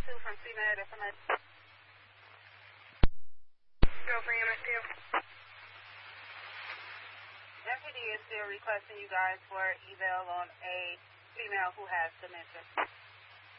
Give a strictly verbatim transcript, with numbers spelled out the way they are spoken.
two from C M E D or somebody. Go for E M S two. M P D is still requesting you guys for eval on a female who has dementia.